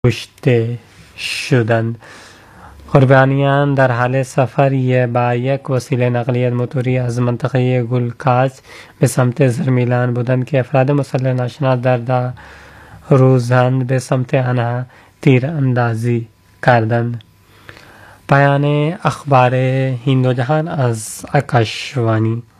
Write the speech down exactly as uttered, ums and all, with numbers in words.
کشته شدند. قربانیان در حال سفری با یک وسیله نقلیه موتوری از منطقه گلکاچ به سمت زرمیلان بودند که افراد مسلح ناشناس در روزند به سمت آنها تیراندازی کردند. پایان اخبار هندوجهان از آکاشوانی.